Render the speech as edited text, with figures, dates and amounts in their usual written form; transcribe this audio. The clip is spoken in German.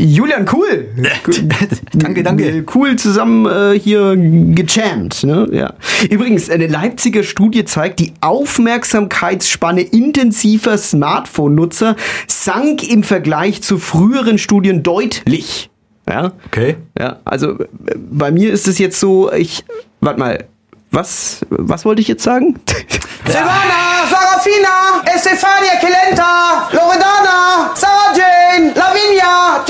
Julian, cool. Danke. Cool zusammen hier gejammt. Ne? Ja. Übrigens, eine Leipziger Studie zeigt, die Aufmerksamkeitsspanne intensiver Smartphone-Nutzer sank im Vergleich zu früheren Studien deutlich. Ja? Okay. Ja, also bei mir ist es jetzt so, warte mal, was wollte ich jetzt sagen? Silvana, Sarafina, Estefania Kelenta, Loredana, Sarah Jane, Lavinia,